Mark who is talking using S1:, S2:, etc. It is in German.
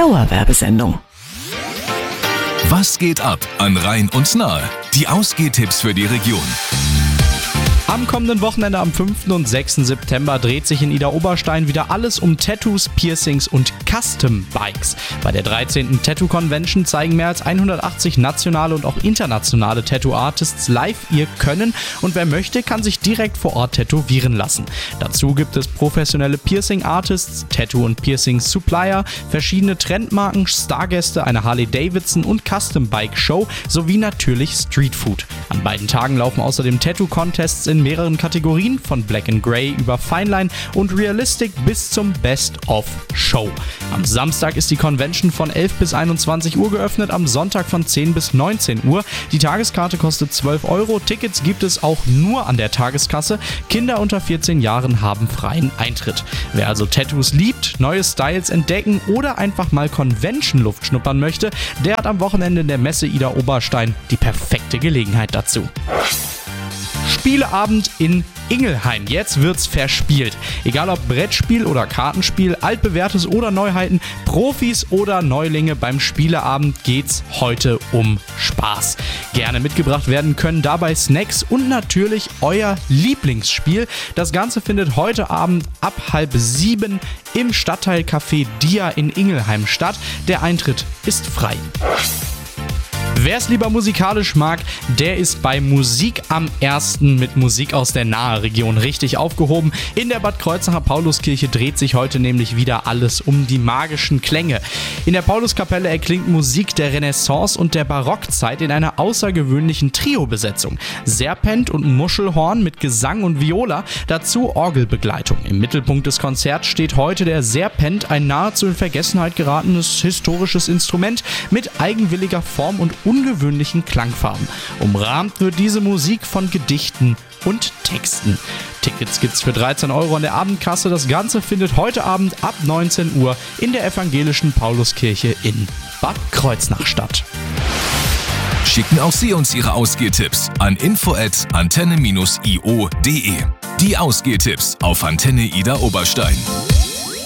S1: Dauerwerbesendung.
S2: Was geht ab an Rhein und Nahe? Die Ausgehtipps für die Region.
S3: Am kommenden Wochenende am 5. und 6. September dreht sich in Idar-Oberstein wieder alles um Tattoos, Piercings und Custom Bikes. Bei der 13. Tattoo Convention zeigen mehr als 180 nationale und auch internationale Tattoo-Artists live ihr Können und wer möchte, kann sich direkt vor Ort tätowieren lassen. Dazu gibt es professionelle Piercing-Artists, Tattoo- und Piercing-Supplier, verschiedene Trendmarken, Stargäste, eine Harley-Davidson und Custom-Bike-Show sowie natürlich Streetfood. An beiden Tagen laufen außerdem Tattoo-Contests in mehreren Kategorien, von Black and Grey über Fineline und Realistic bis zum Best-of-Show. Am Samstag ist die Convention von 11 bis 21 Uhr geöffnet, am Sonntag von 10 bis 19 Uhr. Die Tageskarte kostet 12 Euro. Tickets gibt es auch nur an der Tageskasse. Kinder unter 14 Jahren haben freien Eintritt. Wer also Tattoos liebt, neue Styles entdecken oder einfach mal Convention-Luft schnuppern möchte, der hat am Wochenende in der Messe Idar-Oberstein die perfekte Gelegenheit dazu. Spieleabend in Ingelheim. Jetzt wird's verspielt. Egal ob Brettspiel oder Kartenspiel, altbewährtes oder Neuheiten, Profis oder Neulinge, beim Spieleabend geht's heute um Spaß. Gerne mitgebracht werden können dabei Snacks und natürlich euer Lieblingsspiel. Das Ganze findet heute Abend ab 6:30 im Stadtteilcafé Dia in Ingelheim statt. Der Eintritt ist frei. Wer es lieber musikalisch mag, der ist bei Musik am 1. mit Musik aus der Nahe-Region richtig aufgehoben. In der Bad Kreuznacher Pauluskirche dreht sich heute nämlich wieder alles um die magischen Klänge. In der Pauluskapelle erklingt Musik der Renaissance und der Barockzeit in einer außergewöhnlichen Trio-Besetzung. Serpent und Muschelhorn mit Gesang und Viola, dazu Orgelbegleitung. Im Mittelpunkt des Konzerts steht heute der Serpent, ein nahezu in Vergessenheit geratenes historisches Instrument mit eigenwilliger Form und ungewöhnlichen Klangfarben. Umrahmt wird diese Musik von Gedichten und Texten. Tickets gibt's für 13 Euro an der Abendkasse. Das Ganze findet heute Abend ab 19 Uhr in der evangelischen Pauluskirche in Bad Kreuznach statt.
S2: Schicken auch Sie uns Ihre Ausgehtipps an info@antenne-io.de. Die Ausgehtipps auf Antenne Idar-Oberstein.